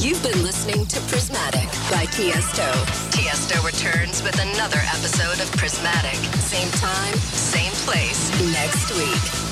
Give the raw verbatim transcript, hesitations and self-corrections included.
You've been listening to Prismatic by Tiesto. Tiesto returns with another episode of Prismatic. Same time, same place, next week.